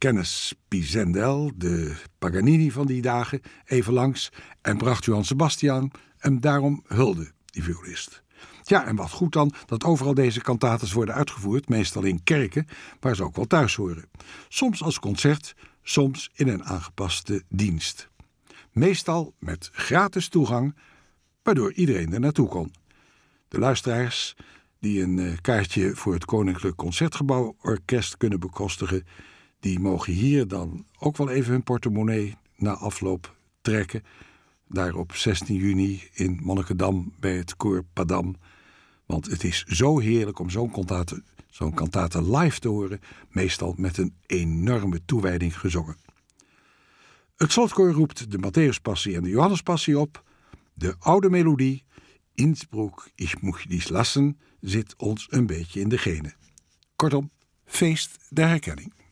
kennis Pisendel, de Paganini van die dagen, even langs en bracht Johann Sebastian hem daarom hulde, die violist. Ja, en wat goed dan dat overal deze cantates worden uitgevoerd, meestal in kerken, waar ze ook wel thuis horen. Soms als concert, soms in een aangepaste dienst. Meestal met gratis toegang, waardoor iedereen er naartoe kon. De luisteraars die een kaartje voor het Koninklijk Concertgebouworkest kunnen bekostigen, die mogen hier dan ook wel even hun portemonnee na afloop trekken. Daar op 16 juni in Monnikendam bij het Koor Padam. Want het is zo heerlijk om zo'n cantate live te horen, meestal met een enorme toewijding gezongen. Het slotkoor roept de Matthäuspassie en de Johannespassie op. De oude melodie, Innsbruck, ich muss dies lassen, zit ons een beetje in de genen. Kortom, feest der herkenning.